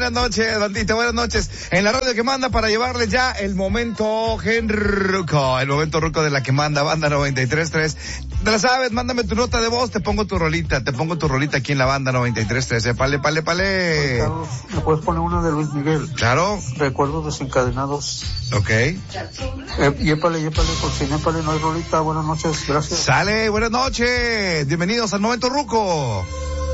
buenas noches, bandita, buenas noches. En la radio que manda para llevarles ya el momento ruco de la que manda, banda 93.3. Te la sabes, mándame tu nota de voz, te pongo tu rolita aquí en la banda 93.3. Pale. Carlos, ¿me puedes poner una de Luis Miguel? Claro. Recuerdos desencadenados. Ok. Yépale, por si no hay rolita. Buenas noches, gracias. Sale, buenas noches. Bienvenidos al momento ruco.